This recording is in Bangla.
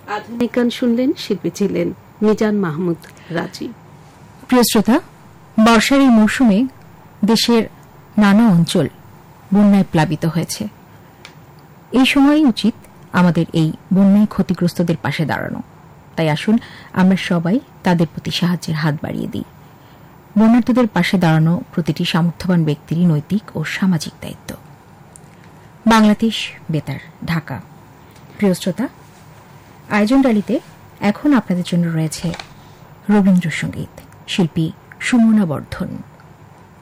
আধুনিক গান শুনলেন, শিল্পী ছিলেন মিজান মাহমুদ রাজি। প্রিয় শ্রোতা, বর্ষার এই মৌসুমে দেশের নানা অঞ্চল বন্যায় প্লাবিত হয়েছে। এই সময়ই উচিত আমাদের এই বন্যায় ক্ষতিগ্রস্তদের পাশে দাঁড়ানো। তাই আসুন আমরা সবাই তাদের প্রতি সাহায্যের হাত বাড়িয়ে দিই। বন্যার্তদের পাশে দাঁড়ানো প্রতিটি সামর্থ্যবান ব্যক্তিরই নৈতিক ও সামাজিক দায়িত্ব। বাংলাদেশ বেতার, ঢাকা। প্রিয় শ্রোতা, আয়োজন ডালিতে এখন আপনাদের জন্য রয়েছে রবীন্দ্রসঙ্গীত, শিল্পী সুমনা বর্ধন।